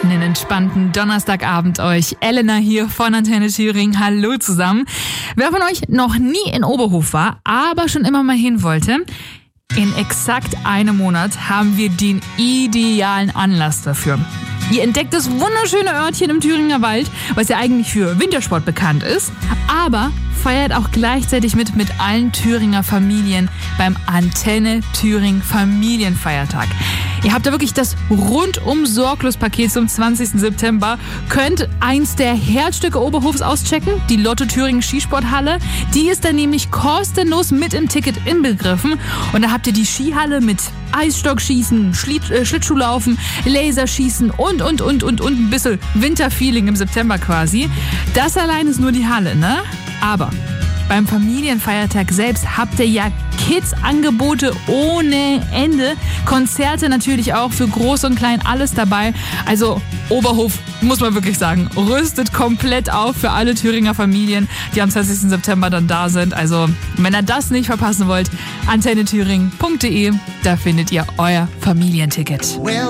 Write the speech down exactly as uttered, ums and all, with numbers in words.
Einen entspannten Donnerstagabend euch. Elena hier von Antenne Thüringen. Hallo zusammen. Wer von euch noch nie in Oberhof war, aber schon immer mal hin wollte, in exakt einem Monat haben wir den idealen Anlass dafür. Ihr entdeckt das wunderschöne Örtchen im Thüringer Wald, was ja eigentlich für Wintersport bekannt ist, aber feiert auch gleichzeitig mit mit allen Thüringer Familien beim Antenne Thüringen Familienfeiertag. Ihr habt da wirklich das rundum sorglos Paket zum zwanzigsten September. Könnt eins der Herzstücke Oberhofs auschecken, die Lotto Thüringen Skisporthalle. Die ist dann nämlich kostenlos mit im Ticket inbegriffen. Und da habt ihr die Skihalle mit Eisstockschießen, Schlitt, äh, Schlittschuhlaufen, Laserschießen und, und, und, und, und ein bisschen Winterfeeling im September quasi. Das allein ist nur die Halle, ne? Aber beim Familienfeiertag selbst habt ihr ja Kids-Angebote ohne Ende. Konzerte natürlich auch für Groß und Klein, alles dabei. Also Oberhof, muss man wirklich sagen, rüstet komplett auf für alle Thüringer Familien, die am zwanzigsten September dann da sind. Also wenn ihr das nicht verpassen wollt, antenne thüringen punkt de, da findet ihr euer Familienticket. Well,